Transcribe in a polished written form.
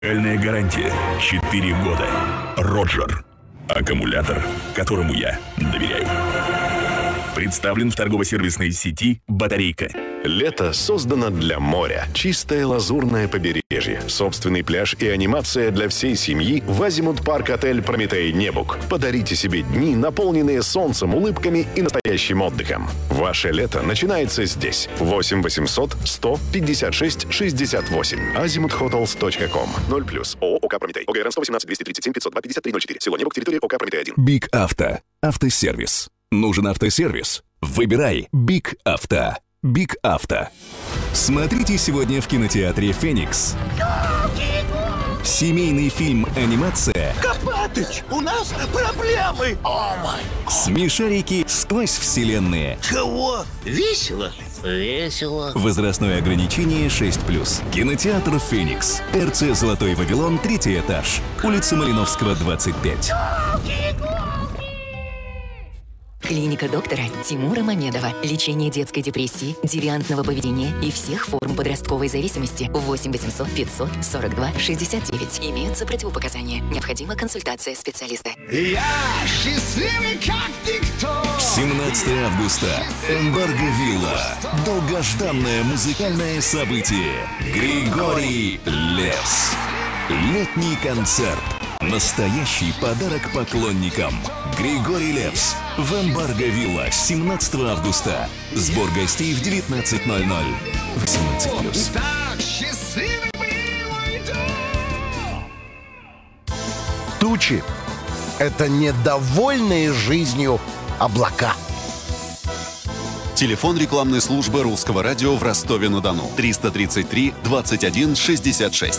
Реальная гарантия 4 года. Роджер. Аккумулятор, которому я доверяю. Представлен в торгово-сервисной сети «Батарейка». Лето создано для моря. Чистое лазурное побережье, собственный пляж и анимация для всей семьи в Азимут Парк Отель Прометей Небук. Подарите себе дни, наполненные солнцем, улыбками и настоящим отдыхом. Ваше лето начинается здесь. 8 800 156 68. azimuthotels.com. 0+. ООО «ОК Прометей». ОГРН 118 237 502 5304. Село Небук, территория ОК Прометей 1. Биг Авто. Автосервис. Нужен автосервис? Выбирай Биг Авто. Биг Авто. Смотрите сегодня в кинотеатре «Феникс». Семейный фильм-анимация Копатыч, у нас проблемы! О май! «Смешарики сквозь вселенные». Чего? Весело? Весело. Возрастное ограничение 6+. Кинотеатр «Феникс». ТРЦ «Золотой Вавилон», 3-й этаж. Улица Малиновского, 25. Клиника доктора Тимура Мамедова. Лечение детской депрессии, девиантного поведения и всех форм подростковой зависимости. 8 800 542 69. Имеются противопоказания. Необходима консультация специалиста. Я счастливый, как никто! 17 августа. Эмбарго-Вилла. Долгожданное музыкальное событие. Григорий Лепс. Летний концерт. Настоящий подарок поклонникам. Григорий Лепс. В Эмбарго-Вилла 17 августа. Сбор гостей в 19:00. 18+. Так счастливый был. Тучи — это недовольные жизнью облака. Телефон рекламной службы Русского радио в Ростове-на-Дону. 333 21 66.